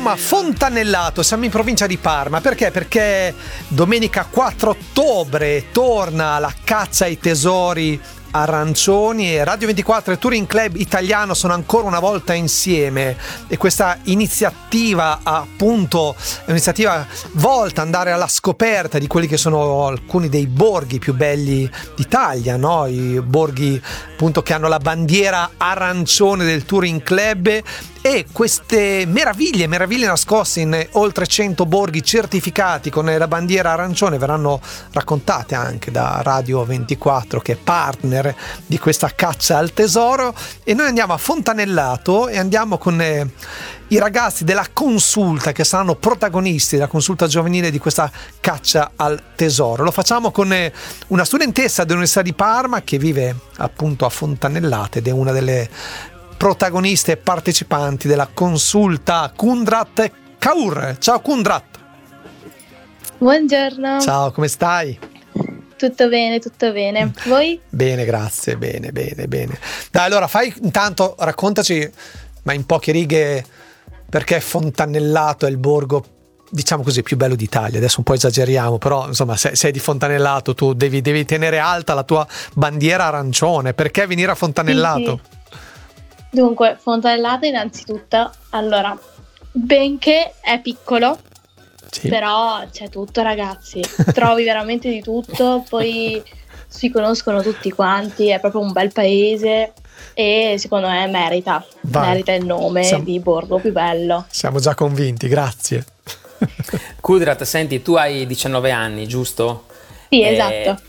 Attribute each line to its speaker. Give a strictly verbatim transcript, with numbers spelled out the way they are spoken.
Speaker 1: siamo a Fontanellato, siamo in provincia di Parma. Perché? Perché domenica quattro ottobre torna la caccia ai tesori arancioni e Radio ventiquattro e Touring Club Italiano sono ancora una volta insieme, e questa iniziativa appunto è un'iniziativa volta ad andare alla scoperta di quelli che sono alcuni dei borghi più belli d'Italia, no? I borghi appunto che hanno la bandiera arancione del Touring Club, e queste meraviglie, meraviglie nascoste in oltre cento borghi certificati con la bandiera arancione verranno raccontate anche da Radio ventiquattro, che è partner di questa caccia al tesoro. E noi andiamo a Fontanellato e andiamo con eh, i ragazzi della Consulta, che saranno protagonisti della consulta giovanile di questa caccia al tesoro. Lo facciamo con eh, una studentessa dell'Università di Parma che vive appunto a Fontanellato ed è una delle protagoniste e partecipanti della consulta, Kundrat Kaur. Ciao Kundrat.
Speaker 2: Buongiorno.
Speaker 1: Ciao, come stai?
Speaker 2: Tutto bene, tutto bene. Voi?
Speaker 1: Bene, grazie, bene, bene, bene. Dai, allora fai intanto, raccontaci, ma in poche righe, perché Fontanellato è il borgo, diciamo così, più bello d'Italia. Adesso un po' esageriamo, però insomma, se sei di Fontanellato tu devi, devi tenere alta la tua bandiera arancione. Perché venire a Fontanellato?
Speaker 2: Sì, sì. Dunque, Fontanellato innanzitutto, allora, benché è piccolo, sì, però c'è tutto, ragazzi, trovi veramente di tutto, poi si conoscono tutti quanti, è proprio un bel paese e secondo me merita, Vai. merita il nome siamo, di borgo più bello.
Speaker 1: Siamo già convinti, grazie.
Speaker 3: Kundrat, senti, tu hai diciannove anni, giusto?
Speaker 2: Sì, esatto.